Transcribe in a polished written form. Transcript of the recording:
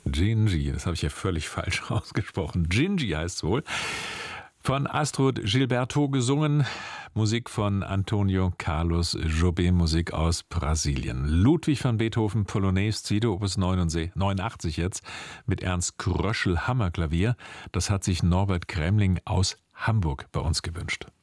Gingy, das habe ich ja völlig falsch ausgesprochen. Gingy heißt es wohl. Von Astrud Gilberto gesungen. Musik von Antonio Carlos Jobim, Musik aus Brasilien. Ludwig van Beethoven, Polonaise, Cito, Opus 89 jetzt, mit Ernst Kröschel, Hammerklavier. Das hat sich Norbert Kremling aus Hamburg bei uns gewünscht.